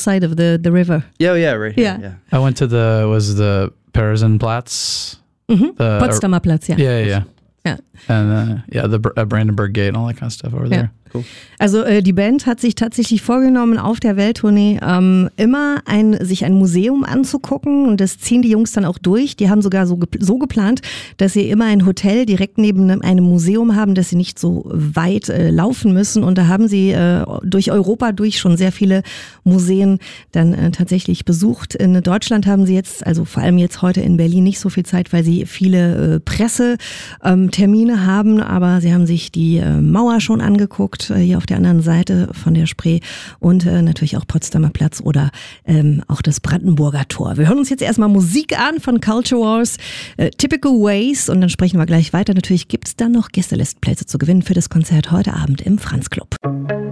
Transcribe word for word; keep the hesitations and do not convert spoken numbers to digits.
side of the, the river. Yeah, yeah, right here. Yeah. Yeah. I went to the, was the Perisenplatz? Mhm. The, Potsdamer Platz, ja. Yeah, yeah, yeah. Ja. And uh, yeah, the uh, Brandenburg Gate and all that kind of stuff over Ja. there. Cool. Also äh, die Band hat sich tatsächlich vorgenommen, auf der Welttournee ähm, immer ein, sich ein Museum anzugucken und das ziehen die Jungs dann auch durch. Die haben sogar so, ge- so geplant, dass sie immer ein Hotel direkt neben einem, einem Museum haben, dass sie nicht so weit äh, laufen müssen und da haben sie äh, durch Europa durch schon sehr viele Museen dann äh, tatsächlich besucht. In Deutschland haben sie jetzt, also vor allem jetzt heute in Berlin nicht so viel Zeit, weil sie viele äh, Pressetermine ähm, haben, aber sie haben sich die äh, Mauer schon angeguckt, hier auf der anderen Seite von der Spree und äh, natürlich auch Potsdamer Platz oder ähm, auch das Brandenburger Tor. Wir hören uns jetzt erstmal Musik an von Culture Wars, äh, Typical Ways und dann sprechen wir gleich weiter. Natürlich gibt es dann noch Gästelistenplätze zu gewinnen für das Konzert heute Abend im Franz Club.